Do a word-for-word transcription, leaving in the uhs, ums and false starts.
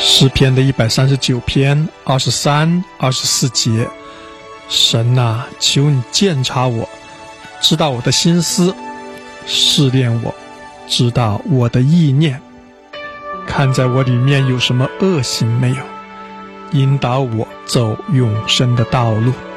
诗篇的一百三十九篇二十三、二十四节，神啊，求你鉴察我，知道我的心思，试炼我，知道我的意念，看在我里面有什么恶行没有，引导我走永生的道路。